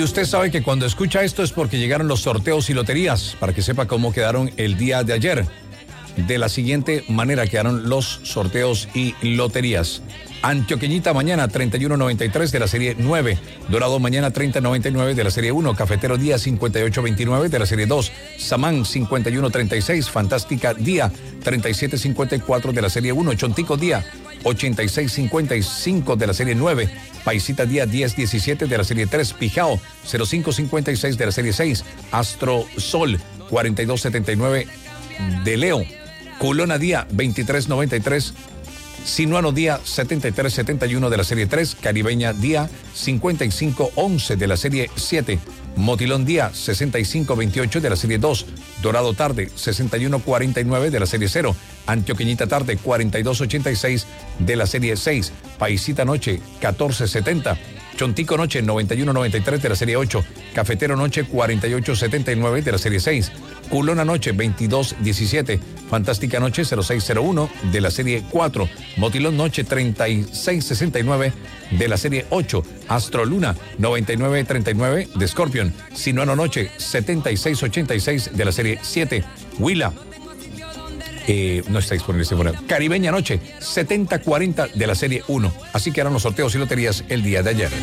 Y usted sabe que cuando escucha esto es porque llegaron los sorteos y loterías, para que sepa cómo quedaron el día de ayer. De la siguiente manera quedaron los sorteos y loterías. Antioqueñita mañana 31.93 de la serie 9, Dorado mañana 30.99 de la serie 1, Cafetero día 58.29 de la serie 2, Samán 51.36, Fantástica día 37.54 de la serie 1, Chontico día 86.55 de la serie 9, Paisita día 10.17 de la serie 3, Pijao 05.56 de la serie 6, Astro Sol 42.79 de Leo, Culona día 23.93, Sinuano día 73-71 de la serie 3, Caribeña día 55-11 de la serie 7, Motilón día 65-28 de la serie 2, Dorado tarde 61-49 de la serie 0, Antioqueñita tarde 42-86 de la serie 6, Paisita noche 14-70, Chontico noche 91-93 de la serie 8, Cafetero noche 48-79 de la serie 6, Culona noche 22-17, Fantástica noche 06-01 de la serie 4, Motilón noche 36-69 de la serie 8, Astro Luna 99-39 de Scorpion, Sinuano noche 76-86 de la serie 7, Huila no está disponible ese fuera. Caribeña noche 70-40 de la serie 1. Así que eran los sorteos y loterías el día de ayer.